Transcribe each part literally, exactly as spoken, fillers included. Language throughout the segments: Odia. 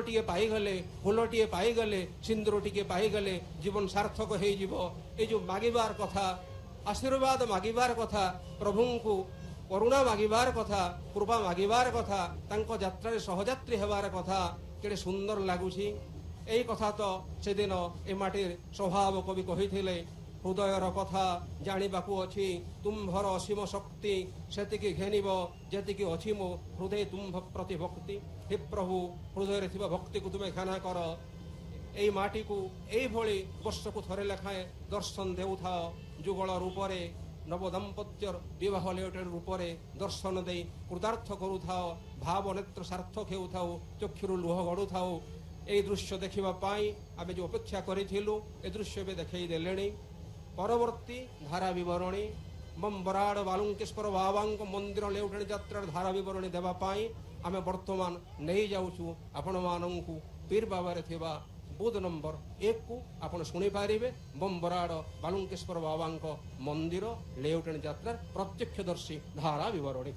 ଫୁଲଟିଏ ପାଇଗଲେ ଫୁଲଟିଏ ପାଇଗଲେ ସିନ୍ଦୁର ଟିକେ ପାଇଗଲେ ଜୀବନ ସାର୍ଥକ ହେଇଯିବ। এই যে মাগিবার কথা, আশীর্বাদ মাগিবার কথা, প্রভুଙ୍କୁ করুণা মাগিবার কথা, কৃপা মাগিবার কথা, তাঙ্ক যাত্রায় সহযাত্রী হবার কথা, কেড়ে সুন্দর লাগুছি। এই কথা তো সেদিন এ মাটির স্বভাব কবি কহিଥିଲେ, হৃদয়র কথা জাଣିବାକୁ ଅଛି ତୁମ୍ଭର ଅସୀମ ଶକ୍ତି, ସେତିକି ଘେନିବ ଯେତିକି ଅଛି ମୋ ହୃଦୟ ତୁମ୍ଭ ପ୍ରତି ଭକ୍ତି। ହେ ପ୍ରଭୁ, ହୃଦୟରେ ଥିବା ଭକ୍ତିକୁ ତୁମେ ଘେନା କର। এই মাটিକୁ এইଭଳି ବର୍ଷକୁ ଥରେ ଲେଖାଏଁ ଦର୍ଶନ ଦେଉଥାଅ। ଯୁଗଳ ରୂପରେ ନବଦମ୍ପତ୍ୟର ବିବାହ ଲେଉଟର ରୂପରେ ଦର୍ଶନ ଦେଇ କୃତାର୍ଥ କରୁଥାଅ। ଭାବ ନେତ୍ର ସାର୍ଥକ ହେଉଥାଉ, ଚକ୍ଷୁରୁ ଲୁହ ଗଡ଼ୁଥାଉ। এই ଦୃଶ୍ୟ ଦେଖିବା ପାଇଁ ଆମେ ଯେଉଁ ଅପେକ୍ଷା କରିଥିଲୁ, ଏ ଦୃଶ୍ୟ ଏବେ ଦେଖାଇ ଦେଲେଣି। ପରବର୍ତ୍ତୀ ଧାରା ବିବରଣୀ ବରାଡ଼ ବାଲୁଙ୍କେଶ୍ୱର ବାବାଙ୍କ ମନ୍ଦିର ଲେଉଟାଣି ଯାତ୍ରାର ଧାରା ବିବରଣୀ ଦେବା ପାଇଁ ଆମେ ବର୍ତ୍ତମାନ ନେଇଯାଉଛୁ ଆପଣମାନଙ୍କୁ ପୀର ବାବାରେ ଥିବା ବୁଧ ନମ୍ବର ଏକକୁ। ଆପଣ ଶୁଣିପାରିବେ ବରାଡ଼ ବାଲୁଙ୍କେଶ୍ୱର ବାବାଙ୍କ ମନ୍ଦିର ଲେଉଟାଣି ଯାତ୍ରାର ପ୍ରତ୍ୟକ୍ଷଦର୍ଶୀ ଧାରା ବିବରଣୀ।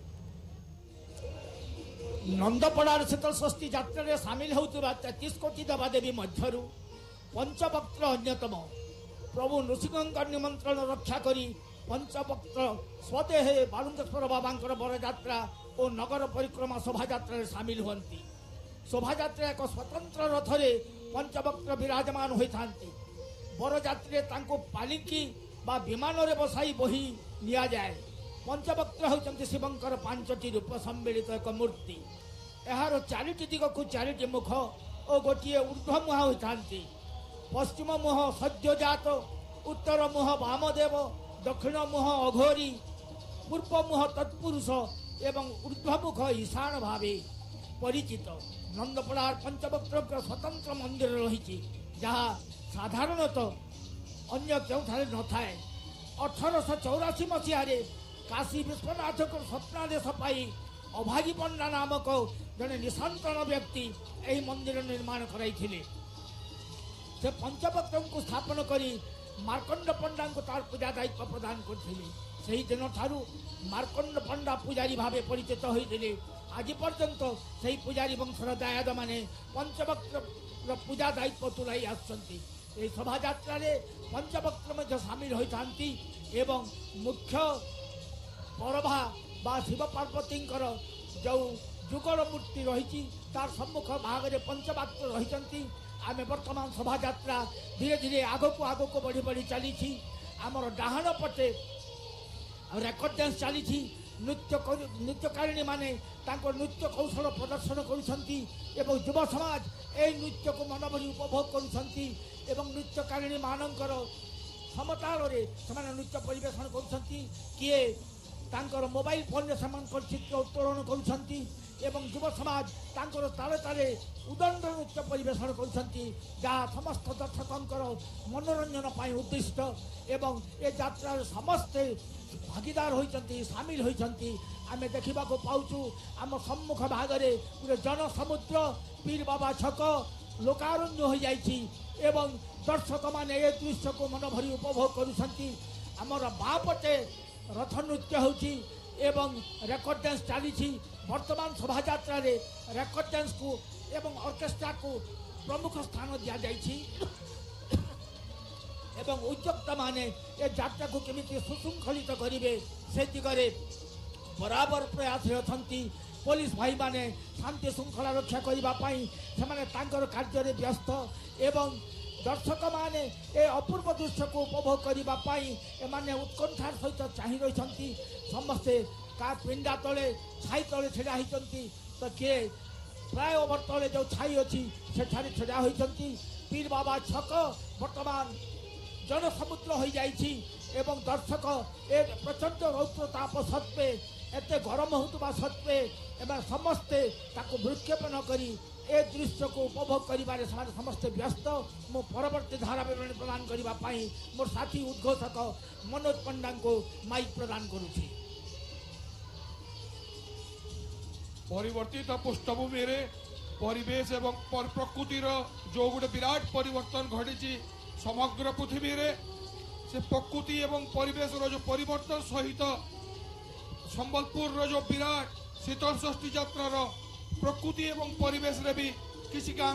ନନ୍ଦପଡ଼ାର ଶୀତଳ ଷଷ୍ଠୀ ଯାତ୍ରାରେ ସାମିଲ ହେଉଥିବା ତେତିଶ କୋଟି ଦେବାଦେବୀ ମଧ୍ୟରୁ ପଞ୍ଚଭକ୍ତ ଅନ୍ୟତମ। ପ୍ରଭୁ ନୃସିଂହଙ୍କ ନିମନ୍ତ୍ରଣ ରକ୍ଷା କରି ପଞ୍ଚଭକ୍ତ ସ୍ୱଦେହେ ବାଲୁଙ୍କେଶ୍ୱର ବାବାଙ୍କର ବରଯାତ୍ରା ଓ ନଗର ପରିକ୍ରମା ଶୋଭାଯାତ୍ରାରେ ସାମିଲ ହୁଅନ୍ତି। ଶୋଭାଯାତ୍ରା ଏକ ସ୍ୱତନ୍ତ୍ର ରଥରେ ପଞ୍ଚଭକ୍ତ ବିରାଜମାନ ହୋଇଥାନ୍ତି। ବରଯାତ୍ରୀରେ ତାଙ୍କୁ ପାଲିଙ୍କି ବା ବିମାନରେ ବସାଇ ବୋହି ନିଆଯାଏ। ପଞ୍ଚଭକ୍ତ ହେଉଛନ୍ତି ଶିବଙ୍କର ପାଞ୍ଚଟି ରୂପ ସମ୍ମିଳିତ ଏକ ମୂର୍ତ୍ତି। ଏହାର ଚାରିଟି ଦିଗକୁ ଚାରିଟି ମୁଖ ଓ ଗୋଟିଏ ଉର୍ଦ୍ଧ୍ୱ ମୁହାଁ ହୋଇଥାନ୍ତି। ପଶ୍ଚିମ ମୁହଁ ସଦ୍ୟଜାତ, ଉତ୍ତର ମୁହଁ ବାମଦେବ, ଦକ୍ଷିଣ ମୁହଁ ଅଘୋରୀ, ପୂର୍ବ ମୁହଁ ତତ୍ପୁରୁଷ ଏବଂ ଉର୍ଦ୍ଧ୍ୱମୁଖ ଈଶାନ ଭାବେ ପରିଚିତ। ନନ୍ଦପଡ଼ାର ପଞ୍ଚଭକ୍ତଙ୍କ ସ୍ୱତନ୍ତ୍ର ମନ୍ଦିର ରହିଛି, ଯାହା ସାଧାରଣତଃ ଅନ୍ୟ କେଉଁଠାରେ ନଥାଏ। ଅଠରଶହ ଚଉରାଶୀ ମସିହାରେ କାଶୀ ବିଶ୍ୱନାଥଙ୍କ ସ୍ୱପ୍ନାଦେଶ ପାଇ ଅଭାଗୀ ପଣ୍ଡା ନାମକ ଜଣେ ନିଃସନ୍ତାନ ବ୍ୟକ୍ତି ଏହି ମନ୍ଦିର ନିର୍ମାଣ କରାଇଥିଲେ। ସେ ପଞ୍ଚଭକ୍ତଙ୍କୁ ସ୍ଥାପନ କରି ମାର୍କଣ୍ଡ ପଣ୍ଡାଙ୍କୁ ତାର ପୂଜା ଦାୟିତ୍ୱ ପ୍ରଦାନ କରିଥିଲେ। ସେହିଦିନ ଠାରୁ ମାର୍କଣ୍ଡ ପଣ୍ଡା ପୂଜାରୀ ଭାବେ ପରିଚିତ ହୋଇଥିଲେ। ଆଜି ପର୍ଯ୍ୟନ୍ତ ସେହି ପୂଜାରୀ ବଂଶର ଦାୟାଦମାନେ ପଞ୍ଚଭକ୍ତର ପୂଜା ଦାୟିତ୍ୱ ତୁଲାଇ ଆସୁଛନ୍ତି। ଏହି ଶୋଭାଯାତ୍ରାରେ ପଞ୍ଚଭକ୍ତ ମଧ୍ୟ ସାମିଲ ହୋଇଥାନ୍ତି ଏବଂ ମୁଖ୍ୟ ପରଭା ବା ଶିବ ପାର୍ବତୀଙ୍କର ଯେଉଁ ଯୁଗଳ ମୂର୍ତ୍ତି ରହିଛି ତାର ସମ୍ମୁଖ ଭାଗରେ ପଞ୍ଚଭକ୍ତ ରହିଛନ୍ତି। ଆମେ ବର୍ତ୍ତମାନ ଶୋଭାଯାତ୍ରା ଧୀରେ ଧୀରେ ଆଗକୁ ଆଗକୁ ବଢ଼ି ବଢ଼ି ଚାଲିଛି। ଆମର ଡାହାଣ ପଟେ ରେକର୍ଡ ଡ୍ୟାନ୍ସ ଚାଲିଛି। ନୃତ୍ୟ ନୃତ୍ୟକାରିଣୀମାନେ ତାଙ୍କ ନୃତ୍ୟ କୌଶଳ ପ୍ରଦର୍ଶନ କରୁଛନ୍ତି ଏବଂ ଯୁବ ସମାଜ ଏହି ନୃତ୍ୟକୁ ମନଭରି ଉପଭୋଗ କରୁଛନ୍ତି ଏବଂ ନୃତ୍ୟକାରିଣୀମାନଙ୍କର ସମତାଳରେ ସେମାନେ ନୃତ୍ୟ ପରିବେଷଣ କରୁଛନ୍ତି। କିଏ ତାଙ୍କର ମୋବାଇଲ ଫୋନରେ ସେମାନଙ୍କର ଚିତ୍ର ଉତ୍ତୋଳନ କରୁଛନ୍ତି ଏବଂ ଯୁବ ସମାଜ ତାଙ୍କର ତାଳେ ତାଳେ ଉଦଣ୍ଡ ନୃତ୍ୟ ପରିବେଷଣ କରୁଛନ୍ତି, ଯାହା ସମସ୍ତ ଦର୍ଶକଙ୍କର ମନୋରଞ୍ଜନ ପାଇଁ ଉଦ୍ଦିଷ୍ଟ। ଏବଂ ଏ ଯାତ୍ରାରେ ସମସ୍ତେ ଭାଗିଦାର ହୋଇଛନ୍ତି, ସାମିଲ ହୋଇଛନ୍ତି। ଆମେ ଦେଖିବାକୁ ପାଉଛୁ ଆମ ସମ୍ମୁଖ ଭାଗରେ ଗୋଟେ ଜନସମୁଦ୍ର, ପୀର ବାବା ଛକ ଲୋକାରଣ୍ୟ ହୋଇଯାଇଛି ଏବଂ ଦର୍ଶକମାନେ ଏ ଦୃଶ୍ୟକୁ ମନଭରି ଉପଭୋଗ କରୁଛନ୍ତି। ଆମର ବାଁ ପଟେ ରଥ ନୃତ୍ୟ ହେଉଛି ଏବଂ ରେକର୍ଡ ଡ୍ୟାନ୍ସ ଚାଲିଛି। ବର୍ତ୍ତମାନ ଶୋଭାଯାତ୍ରାରେ ରେକର୍ଡ ଡ୍ୟାନ୍ସକୁ ଏବଂ ଅର୍କେଷ୍ଟ୍ରାକୁ ପ୍ରମୁଖ ସ୍ଥାନ ଦିଆଯାଇଛି ଏବଂ ଉଦ୍ୟୋକ୍ତାମାନେ ଏ ଯାତ୍ରାକୁ କେମିତି ସୁଶୃଙ୍ଖଳିତ କରିବେ ସେ ଦିଗରେ ବରାବର ପ୍ରୟାସରେ ଅଛନ୍ତି। ପୋଲିସ ଭାଇମାନେ ଶାନ୍ତି ଶୃଙ୍ଖଳା ରକ୍ଷା କରିବା ପାଇଁ ସେମାନେ ତାଙ୍କର କାର୍ଯ୍ୟରେ ବ୍ୟସ୍ତ ଏବଂ ଦର୍ଶକମାନେ ଏ ଅପୂର୍ବ ଦୃଶ୍ୟକୁ ଉପଭୋଗ କରିବା ପାଇଁ ଏମାନେ ଉତ୍କଣ୍ଠାର ସହିତ ଚାହିଁ ରହିଛନ୍ତି। ସମସ୍ତେ କା ପିଣ୍ଡା ତଳେ ଛାଇ ତଳେ ଛିଡ଼ା ହୋଇଛନ୍ତି, ତ କିଏ ଫ୍ଲାଏଓଭର ତଳେ ଯେଉଁ ଛାଇ ଅଛି ସେଠାରେ ଛିଡ଼ା ହୋଇଛନ୍ତି। ପୀର ବାବା ଛକ ବର୍ତ୍ତମାନ ଜନସମୁଦ୍ର ହୋଇଯାଇଛି ଏବଂ ଦର୍ଶକ ଏ ପ୍ରଚଣ୍ଡ ରୌଦ୍ର ତାପ ସତ୍ତ୍ୱେ, ଏତେ ଗରମ ହେଉଥିବା ସତ୍ତ୍ୱେ ଏମାନେ ସମସ୍ତେ ତାକୁ ଭୃକ୍ଷେପ ନ କରି ଏ ଦୃଶ୍ୟକୁ ଉପଭୋଗ କରିବାରେ ସେମାନେ ସମସ୍ତେ ବ୍ୟସ୍ତ। ମୁଁ ପରବର୍ତ୍ତୀ ଧାରା ବିବରଣୀ ପ୍ରଦାନ କରିବା ପାଇଁ ମୋର ସାଥୀ ଉଦ୍ଘୋଷକ ମନୋଜ ପଣ୍ଡାଙ୍କୁ ମାଇକ୍ ପ୍ରଦାନ କରୁଛି। ପରିବର୍ତ୍ତିତ ପୃଷ୍ଠଭୂମିରେ ପରିବେଶ ଏବଂ ପ୍ରକୃତିର ଯେଉଁ ଗୋଟେ ବିରାଟ ପରିବର୍ତ୍ତନ ଘଟିଛି ସମଗ୍ର ପୃଥିବୀରେ, ସେ ପ୍ରକୃତି ଏବଂ ପରିବେଶର ଯେଉଁ ପରିବର୍ତ୍ତନ ସହିତ ସମ୍ବଲପୁରର ଯେଉଁ ବିରାଟ ଶୀତଳ ଷଷ୍ଠୀ ଯାତ୍ରାର ପ୍ରକୃତି ଏବଂ ପରିବେଶରେ ବି କିଛି